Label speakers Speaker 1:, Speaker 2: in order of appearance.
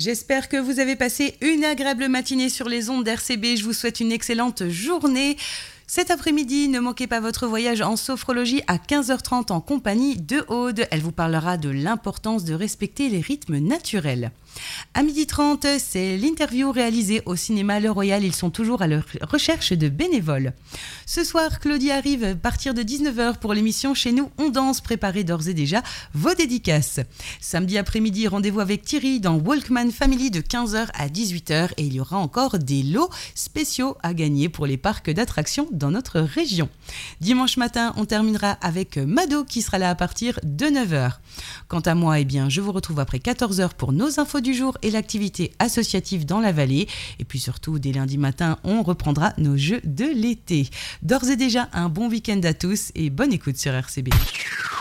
Speaker 1: J'espère que vous avez passé une agréable matinée sur les ondes d'RCB. Je vous souhaite une excellente journée. Cet après-midi, ne manquez pas votre voyage en sophrologie à 15h30 en compagnie de Aude. Elle vous parlera de l'importance de respecter les rythmes naturels. À 12h30, c'est l'interview réalisée au cinéma Le Royal. Ils sont toujours à la recherche de bénévoles. Ce soir, Claudie arrive à partir de 19h pour l'émission Chez nous, on danse. Préparez d'ores et déjà vos dédicaces. Samedi après-midi, rendez-vous avec Thierry dans Walkman Family de 15h à 18h. Et il y aura encore des lots spéciaux à gagner pour les parcs d'attractions dans notre région. Dimanche matin, on terminera avec Mado qui sera là à partir de 9h. Quant à moi, je vous retrouve après 14h pour nos infos du jour et l'activité associative dans la vallée. Et puis surtout, dès lundi matin, on reprendra nos jeux de l'été. D'ores et déjà, un bon week-end à tous et bonne écoute sur RCB.